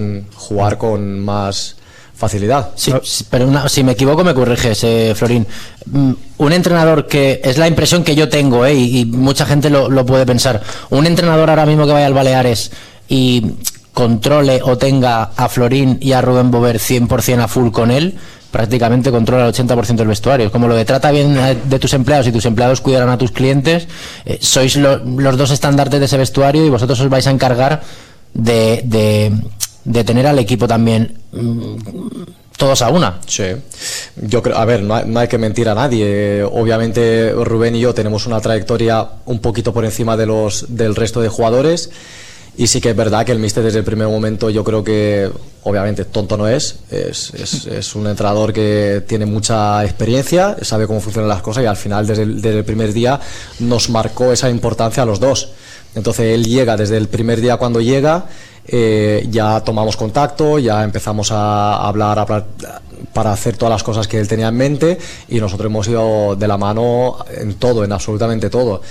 jugar con más facilidad. Sí, pero si me equivoco me corriges, Florín. Un entrenador que es la impresión que yo tengo, y mucha gente lo puede pensar, un entrenador ahora mismo que vaya al Baleares y controle o tenga a Florín y a Rubén Bover 100% a full con él, prácticamente controla el 80% del vestuario. Es como lo de trata bien de tus empleados y tus empleados cuidarán a tus clientes. Sois los dos estandartes de ese vestuario y vosotros os vais a encargar de tener al equipo también todos a una. Sí, yo creo, a ver, no hay que mentir a nadie. Obviamente Rubén y yo tenemos una trayectoria un poquito por encima del resto de jugadores, y sí que es verdad que el míster desde el primer momento, yo creo que obviamente tonto no es un entrenador que tiene mucha experiencia, sabe cómo funcionan las cosas, y al final desde el primer día nos marcó esa importancia a los dos. Entonces él llega desde el primer día. Cuando llega, ya tomamos contacto, ya empezamos a hablar para hacer todas las cosas que él tenía en mente, y nosotros hemos ido de la mano en todo, en absolutamente todo.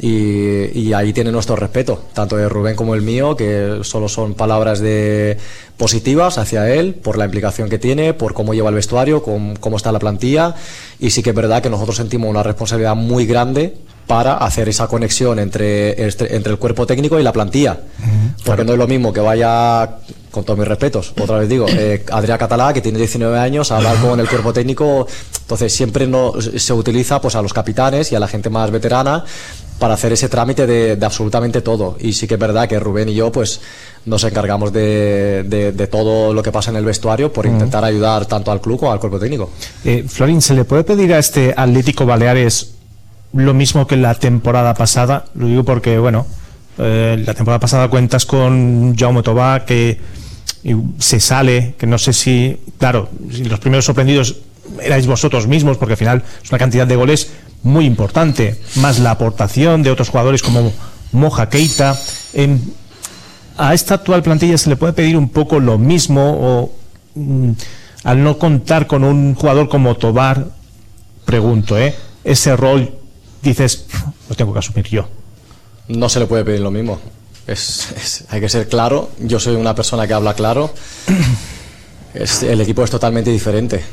Y ahí tiene nuestro respeto, tanto de Rubén como el mío, que solo son palabras positivas hacia él, por la implicación que tiene, por cómo lleva el vestuario, cómo está la plantilla. Y sí que es verdad que nosotros sentimos una responsabilidad muy grande para hacer esa conexión entre el cuerpo técnico y la plantilla, porque no es lo mismo que vaya, con todos mis respetos, otra vez digo, Adrià Català, que tiene 19 años, a hablar con el cuerpo técnico. Entonces siempre se utiliza pues a los capitanes y a la gente más veterana para hacer ese trámite de absolutamente todo. Y sí que es verdad que Rubén y yo pues nos encargamos de todo lo que pasa en el vestuario, por intentar ayudar tanto al club como al cuerpo técnico. Florín, ¿se le puede pedir a este Atlético Baleares lo mismo que la temporada pasada? Lo digo porque, bueno, la temporada pasada cuentas con Jaume Tobá, que se sale, que no sé si, claro, si los primeros sorprendidos erais vosotros mismos, porque al final es una cantidad de goles muy importante, más la aportación de otros jugadores como Moja, Keita. ¿A esta actual plantilla se le puede pedir un poco lo mismo, o al no contar con un jugador como Tobar, pregunto, ese rol dices, lo tengo que asumir yo? No se le puede pedir lo mismo. Hay que ser claro. Yo soy una persona que habla claro. El equipo es totalmente diferente.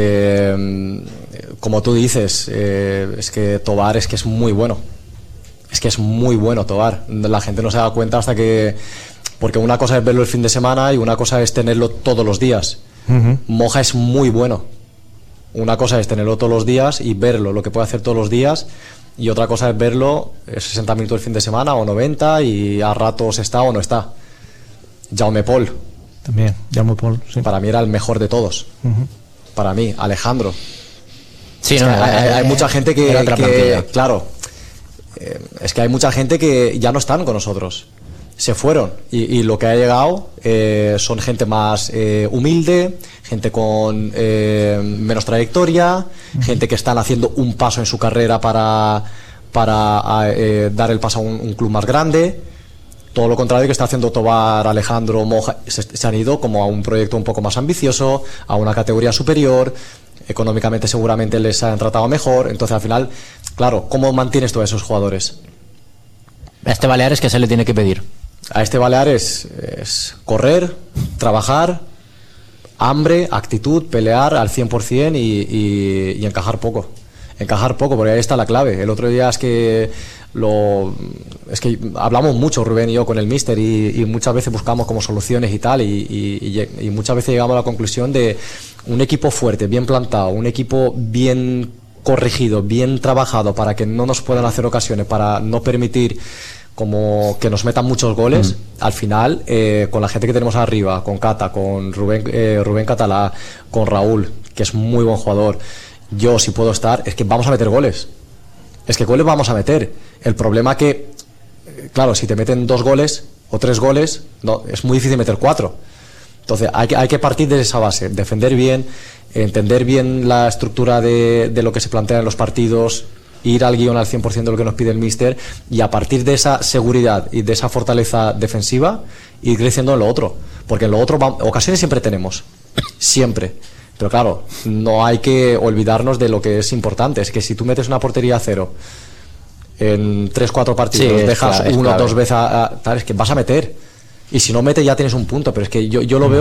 Como tú dices, es que Tobar es muy bueno. Es muy bueno Tobar. La gente no se da cuenta hasta que... Porque una cosa es verlo el fin de semana y una cosa es tenerlo todos los días. Moja es muy bueno. Una cosa es tenerlo todos los días y verlo, lo que puede hacer todos los días, y otra cosa es verlo 60 minutos el fin de semana o 90, y a ratos está o no está. Jaume Pol. También, Jaume Pol, sí. Para mí era el mejor de todos. Para mí, Alejandro. Sí, es no, hay mucha gente que claro, es que hay mucha gente que ya no están con nosotros. Se fueron, y lo que ha llegado son gente más humilde, gente con menos trayectoria, gente que están haciendo un paso en su carrera para dar el paso a un club más grande. Todo lo contrario que está haciendo Tobar, Alejandro, Moja, se han ido como a un proyecto un poco más ambicioso, a una categoría superior. Económicamente seguramente les han tratado mejor. Entonces al final, claro, ¿cómo mantienes todos esos jugadores? A este Baleares, ¿qué se le tiene que pedir? A este Baleares es correr, trabajar, hambre, actitud, pelear al 100% y encajar poco. Encajar poco, porque ahí está la clave. El otro día es que hablamos mucho, Rubén y yo, con el míster, y muchas veces buscamos como soluciones y tal, y muchas veces llegamos a la conclusión de un equipo fuerte, bien plantado, un equipo bien corregido, bien trabajado, para que no nos puedan hacer ocasiones, para no permitir como que nos metan muchos goles. Al final, con la gente que tenemos arriba, con Cata, con Rubén Català, con Raúl, que es muy buen jugador, yo si puedo estar, es que vamos a meter goles. Es que goles vamos a meter. El problema que, claro, si te meten 2 goles o 3 goles, no, es muy difícil meter 4. Entonces hay que partir de esa base, defender bien, entender bien la estructura de lo que se plantea en los partidos, ir al guión al 100% de lo que nos pide el míster, y a partir de esa seguridad y de esa fortaleza defensiva ir creciendo en lo otro, porque en lo otro ocasiones siempre tenemos, siempre, pero claro, no hay que olvidarnos de lo que es importante. Es que si tú metes una portería a 0 en 3-4 partidos, sí, dejas 1 o 2 veces tal, es que vas a meter. y si no mete ya tienes un punto, pero es que yo lo veo